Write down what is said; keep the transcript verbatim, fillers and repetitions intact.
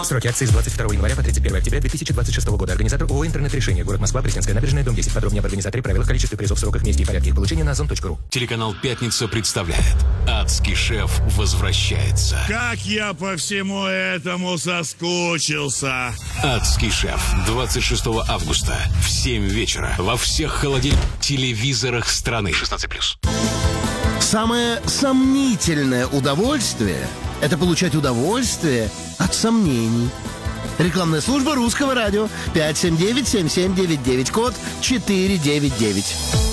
Сроки акции с двадцать второго января по тридцать первое октября две тысячи двадцать шестого года. Организатор ООО «Интернет-решение». Город Москва, Пресненская набережная, дом десять. Подробнее об организаторе, правилах, количестве призов, сроках, месте и порядке их получения на озон точка ру. Телеканал «Пятница» представляет: «Адский шеф» возвращается. Как я по всему этому соскучился. «Адский шеф» двадцать шестого августа в семь вечера во всех холодильных телевизорах страны. шестнадцать плюс. Самое сомнительное удовольствие – это получать удовольствие от сомнений. Рекламная служба Русского радио. пять семь девять семь семь девять девять, код четыре девять девять.